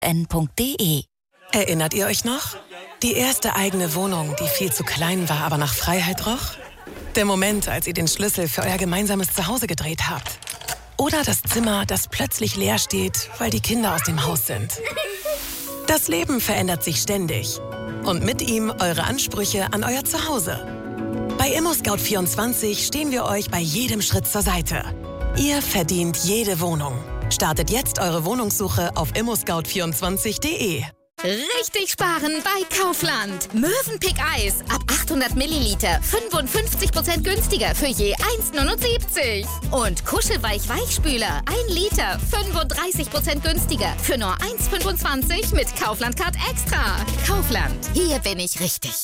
www.vwn.de. Erinnert ihr euch noch? Die erste eigene Wohnung, die viel zu klein war, aber nach Freiheit roch? Der Moment, als ihr den Schlüssel für euer gemeinsames Zuhause gedreht habt. Oder das Zimmer, das plötzlich leer steht, weil die Kinder aus dem Haus sind. Das Leben verändert sich ständig. Und mit ihm eure Ansprüche an euer Zuhause. Bei ImmoScout24 stehen wir euch bei jedem Schritt zur Seite. Ihr verdient jede Wohnung. Startet jetzt eure Wohnungssuche auf immoscout24.de. Richtig sparen bei Kaufland. Mövenpick Eis ab 800 Milliliter 55% günstiger für je 1,79. Und Kuschelweich Weichspüler 1 Liter 35% günstiger für nur 1,25 mit Kaufland Card Extra. Kaufland, hier bin ich richtig.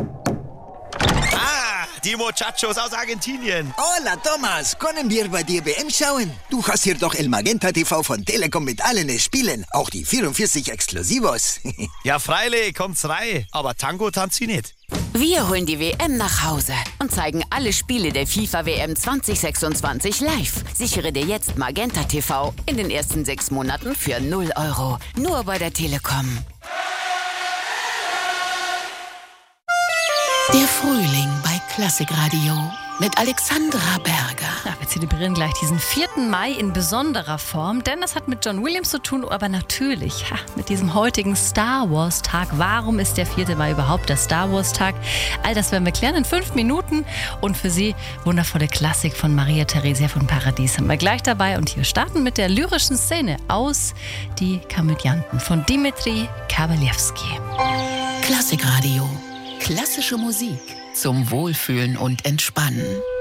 Die Muchachos aus Argentinien. Hola, Thomas. Können wir bei dir WM schauen? Du hast hier doch El Magenta TV von Telekom mit allen Spielen. Auch die 44 Exklusivos. Ja, freilich, kommt's rein. Aber Tango tanzt sie nicht. Wir holen die WM nach Hause und zeigen alle Spiele der FIFA WM 2026 live. Sichere dir jetzt Magenta TV in den ersten 6 Monaten für 0 €. Nur bei der Telekom. Der Frühling bei Klassikradio mit Alexandra Berger. Ja, wir zelebrieren gleich diesen 4. Mai in besonderer Form, denn das hat mit John Williams zu tun, aber natürlich mit diesem heutigen Star Wars Tag. Warum ist der 4. Mai überhaupt der Star Wars Tag? All das werden wir klären in 5 Minuten und für Sie wundervolle Klassik von Maria Theresia von Paradies haben wir gleich dabei und wir starten mit der lyrischen Szene aus Die Komödianten von Dimitri Kabalevsky. Klassikradio. Klassische Musik zum Wohlfühlen und Entspannen.